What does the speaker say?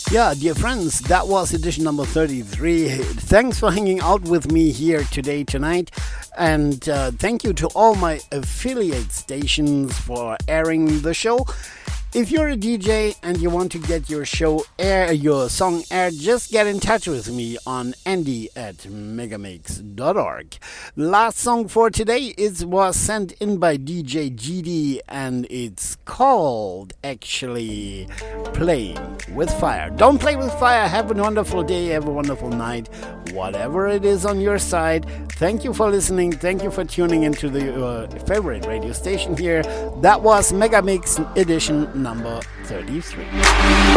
Yeah, dear friends, that was edition number 33. Thanks for hanging out with me here tonight. And thank you to all my affiliate stations for airing the show. If you're a DJ and you want to get your song aired, just get in touch with me on andy@megamix.org. Last song for today was sent in by DJ GD, and it's called actually Playing with Fire. Don't play with fire. Have a wonderful day, have a wonderful night, whatever it is on your side. Thank you for listening. Thank you for tuning into the favorite radio station here. That was Megamix edition number 33.